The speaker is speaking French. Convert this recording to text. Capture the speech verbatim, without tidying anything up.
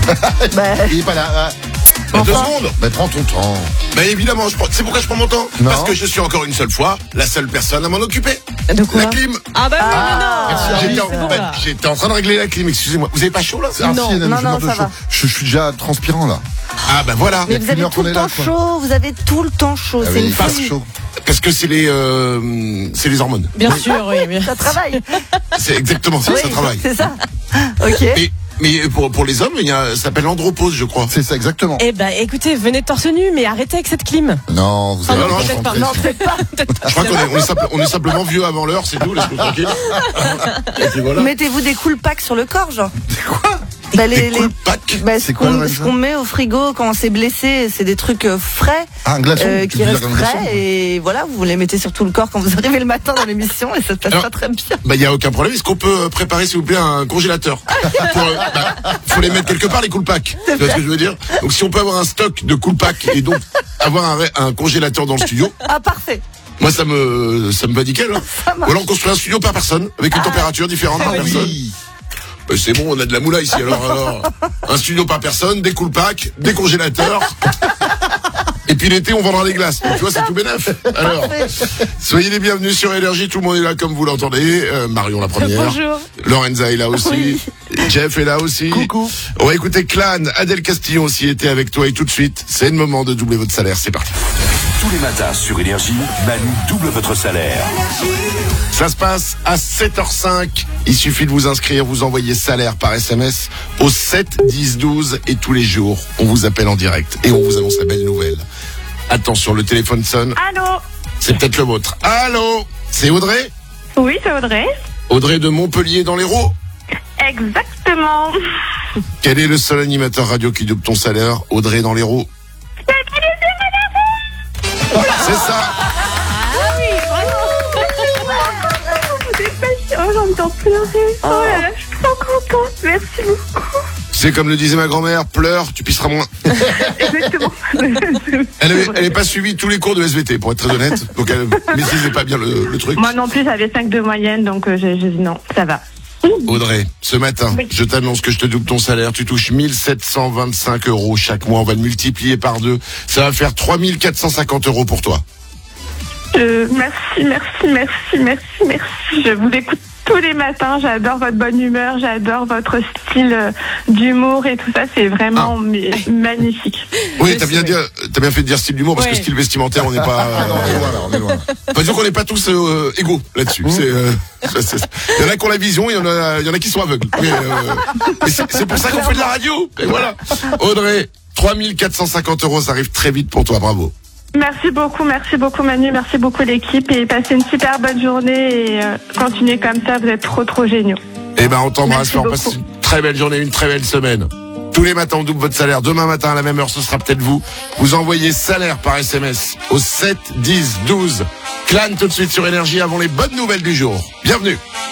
bah... Il est pas là. Enfin. Deux secondes. Bah, prends ton temps. Bah évidemment, je prends... c'est pourquoi je prends mon temps. Non. Parce que je suis encore une seule fois la seule personne à m'en occuper. De quoi? La clim. Ah bah oui, Ah, non, non. J'étais en... C'est bon, bah, là. j'étais en train de régler la clim, excusez-moi. Vous avez pas chaud là? Ah, Non, si, Hélène, non, je non, meurs de ça chaud. va. Je, je suis déjà transpirant là. Ah bah voilà. Mais y a vous qu'une avez heure tout qu'on le est là, temps quoi. chaud, vous avez tout le temps chaud, Ah c'est oui, une il passe folie. chaud. Parce que c'est les euh... c'est les hormones. Bien sûr, oui. Mais... Ça travaille. C'est exactement ça, Oui, ça travaille. c'est ça. Ok. Mais, mais pour, pour les hommes, il y a, ça s'appelle l'andropause, je crois. C'est ça, exactement. Eh ben, écoutez, venez torse nu, mais arrêtez avec cette clim. Non, vous Ah allez non, vous non, peut-être pas. concentrer. Non, peut-être pas. Peut-être pas. Je crois qu'on est, on est, simple- on est simplement vieux avant l'heure, c'est tout, laisse-nous tranquille. Et puis voilà. Mettez-vous des cool packs sur le corps, genre. Quoi? Bah, les, Des les... cool packs. Bah, C'est ce quoi, qu'on Lorenza ce qu'on met au frigo quand on s'est blessé, c'est des trucs euh, frais, Ah, un glaçon. euh, Tu qui veux dire restent un glaçon? frais, et voilà, vous les mettez sur tout le corps quand vous arrivez le matin dans l'émission, et ça se passe Alors, pas très bien. Bah, il y a aucun problème. Est-ce qu'on peut préparer, s'il vous plaît, un congélateur? Pour, euh, bah, faut les mettre quelque part, les cool packs. Tu vois ce que je veux dire? Donc, si on peut avoir un stock de cool packs et donc avoir un, ré- un congélateur dans le studio, Ah, parfait. moi, ça me, ça me va nickel, hein. Ou alors, on construit un studio par personne, avec une température différente par personne. Oui. Bah, c'est bon, on a de la moula ici, alors, alors. Un studio par personne, des cool packs, des congélateurs. Et puis l'été, on vendra des glaces. Donc, tu vois, c'est tout bénef. Alors, soyez les bienvenus sur Énergie. Tout le monde est là, comme vous l'entendez. Euh, Marion, la première. Bonjour. Lorenza est là aussi. Oui. Jeff est là aussi. Coucou. On va écouter Clan. Adèle Castillon aussi était avec toi. Et tout de suite, c'est le moment de doubler votre salaire. C'est parti. Tous les matins sur Énergie, Manu double votre salaire. Ça se passe à sept heures cinq. Il suffit de vous inscrire, vous envoyez salaire par S M S au sept dix douze et tous les jours, on vous appelle en direct et on vous annonce la belle nouvelle. Attention, le téléphone sonne. Allô? C'est peut-être le vôtre. Allô? C'est Audrey? Oui, c'est Audrey. Audrey de Montpellier dans l'Hérault. Exactement. Quel est le seul animateur radio qui double ton salaire? Audrey dans l'Hérault. C'est ça. Oh, j'ai envie d'en pleurer. Oh là là, je suis trop contente. Merci beaucoup. C'est comme le disait ma grand-mère, pleure, tu pisseras moins. Exactement. Elle avait- elle n'est pas suivi tous les cours de S V T, pour être très honnête. Donc elle maîtrisait pas bien le, le truc. Moi non plus, j'avais cinq de moyenne, donc euh, j'ai j'ai dit non, ça va. Audrey, ce matin, Oui. je t'annonce que je te double ton salaire. Tu touches mille sept cent vingt-cinq euros chaque mois. On va le multiplier par deux. Ça va faire trois mille quatre cent cinquante euros pour toi. Euh, merci, merci, merci, merci, merci. Je vous écoute tous les matins. J'adore votre bonne humeur, j'adore votre style euh, d'humour et tout ça. C'est vraiment Ah. mais, magnifique. Oui, Oui, t'as bien, c'est dit, t'as bien fait de dire style d'humour parce Ouais. que style vestimentaire, on n'est pas. Ah, non, on est loin là, on est loin. Enfin, disons qu'on n'est pas tous euh, égaux là-dessus. C'est, euh, c'est- c'est- il y en a qui ont la vision, il y en a, il y en a qui sont aveugles. Mais, euh, mais c'est, c'est pour ça qu'on fait de la radio. Et voilà. Audrey, trois mille quatre cent cinquante euros, ça arrive très vite pour toi. Bravo. Merci beaucoup, merci beaucoup Manu, merci beaucoup l'équipe et passez une super bonne journée et euh, continuez comme ça, vous êtes trop trop géniaux. Eh ben, on t'embrasse. Merci On passe beaucoup. une très belle journée, une très belle semaine. Tous les matins, on double votre salaire. Demain matin, à la même heure, ce sera peut-être vous. Vous envoyez salaire par S M S au sept dix douze. Clan tout de suite sur Énergie avant les bonnes nouvelles du jour. Bienvenue.